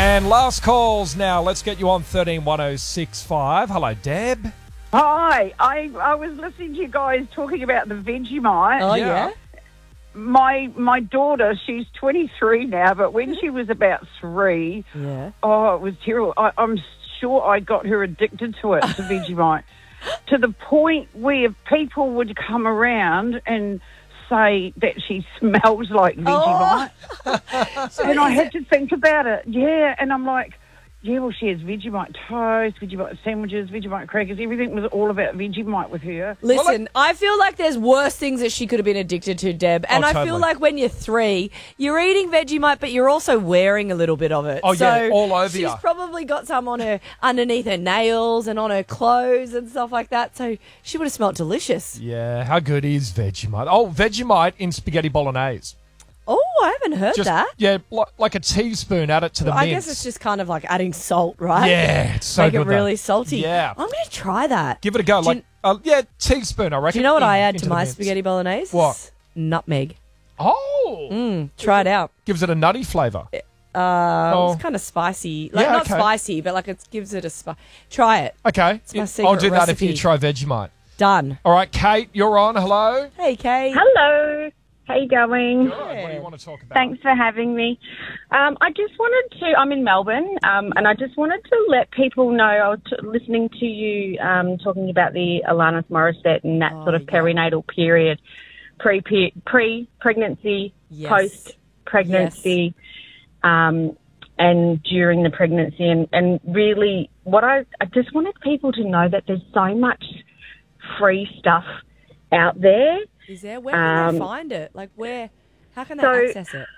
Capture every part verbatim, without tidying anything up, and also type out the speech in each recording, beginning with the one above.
And last calls now. Let's get you on thirteen one oh six five. Hello, Deb. Hi, I, I was listening to you guys talking about the Vegemite. Oh, Yeah. yeah? My my daughter, she's twenty-three now, but when she was about three, Yeah. oh, it was terrible. I, I'm sure I got her addicted to it, to Vegemite, to the point where people would come around and say that she smells like Vegemite. Oh. So And I is had it- to think about it. Yeah, and I'm like, yeah, well, she has Vegemite toast, Vegemite sandwiches, Vegemite crackers. Everything was all about Vegemite with her. Listen, I feel like there's worse things that she could have been addicted to, Deb. And Oh, I feel totally. like when you're three, you're eating Vegemite, but you're also wearing a little bit of it. Oh, so yeah, all over she's ya. probably got some on her underneath her nails and on her clothes and stuff like that. So she would have smelled delicious. Yeah, how good is Vegemite? Oh, Vegemite in spaghetti bolognese. Oh, I haven't heard Just that. yeah, like, like a teaspoon. Add it to the I mince. guess it's just kind of like adding salt, right? Yeah, it's so Make good. it really though. salty. Yeah, I'm going to try that. give it a go. Do Like you- uh, yeah, teaspoon. I reckon. Do you know what in- I add into to the my mince. spaghetti bolognese? What? Nutmeg. Oh, Mm, try it out. gives it a nutty flavour. Uh, Oh. It's kind of spicy. Like, Yeah, not okay. spicy, but like it gives it a spice. Try it. Okay, my I'll secret do that if you recipe. try Vegemite. Done. All right, Kate, you're on. Hello. Hey, Kate. Hello. How you going? Good. What do you want to talk about? Thanks for having me. Um, I just wanted to, I'm in Melbourne, um, and I just wanted to let people know, I was t- listening to you um, talking about the Alanis Morissette and that Oh, sort of yeah. perinatal period, pre pre-pregnancy, Yes. post-pregnancy, um, and during the pregnancy. And, and really, what I, I just wanted people to know that there's so much free stuff out there. Is there? Where can Um, they find it? Like, where? How can they so- access it?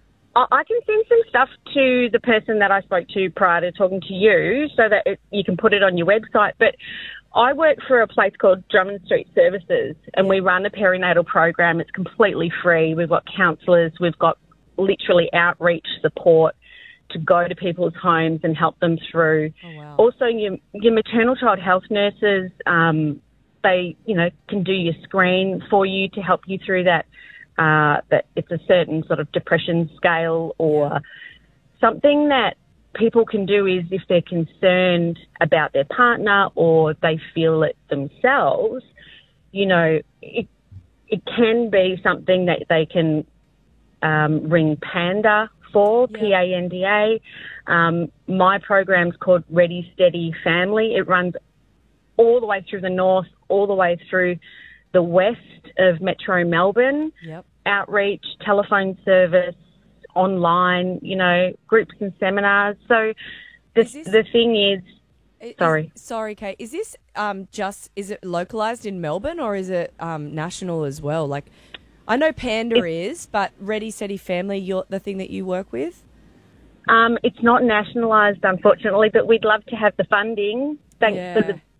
I I can send some stuff to the person that I spoke to prior to talking to you so that it, you can put it on your website. But I work for a place called Drummond Street Services, and we run a perinatal program. It's completely free. We've got counsellors. We've got literally outreach support to go to people's homes and help them through. Oh, wow. Also, your, your maternal child health nurses, um, they, you know, can do your screen for you to help you through that. Uh, that it's a certain sort of depression scale or something that people can do is if they're concerned about their partner or they feel it themselves, you know, it, it can be something that they can um, ring PANDA for, Yeah. P A N D A. Um, my program's called Ready Steady Family. It runs all the way through the north, all the way through the west of Metro Melbourne. Yep. Outreach, telephone service, online, you know, groups and seminars. So the, Is this- the thing is, Is- Sorry. sorry, Kate. Is this um just, is it localised in Melbourne or is it um national as well? Like, I know Panda is, but Ready Steady Family, you're the thing that you work with? um, it's not nationalised, unfortunately, but we'd love to have the funding. Thanks Yeah. for the...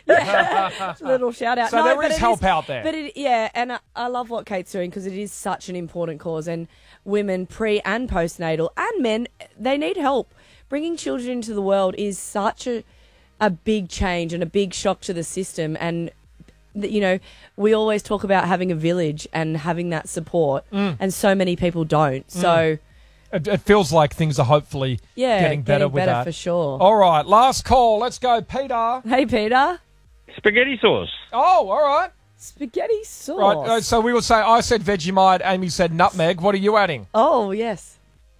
Little shout out. So no, there but is it help out there. But it, yeah, and I, I love what Kate's doing because it is such an important cause, and women pre and postnatal and men, they need help. Bringing children into the world is such a a big change and a big shock to the system, and th- you know, we always talk about having a village and having that support, Mm. and so many people don't. So It, it feels like things are hopefully yeah, getting better with better that. for sure. All right, last call. Let's go, Peter. Hey, Peter, Spaghetti sauce. Oh, all right. spaghetti sauce. Right. uh, So we will say I said Vegemite, Amy said nutmeg. What are you adding? Oh yes.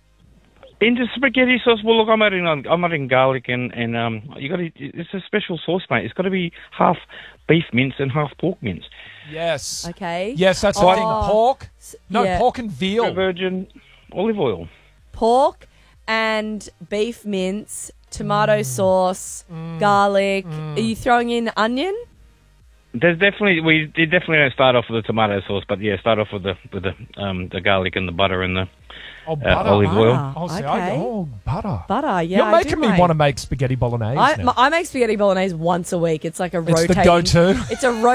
Into spaghetti sauce. Well, look, I'm adding I'm adding garlic and and um. You got to. It's a special sauce, mate. It's got to be half beef mince and half pork mince. Yes. Okay. Yes, that's Oh. the thing. Pork. No, yeah. pork and veal. Virgin olive oil. Pork and beef mince, tomato sauce, garlic. Are you throwing in onion? There's definitely we did definitely don't start off with the tomato sauce, but yeah, start off with the with the um the garlic and the butter and the Oh, uh, butter. olive oil. Ah, Oh, see, I, okay. oh, butter. Butter, yeah. You're I making do me want to make spaghetti bolognese I, now. I make spaghetti bolognese once a week. It's like a It's the rotating. go-to. It's a ro-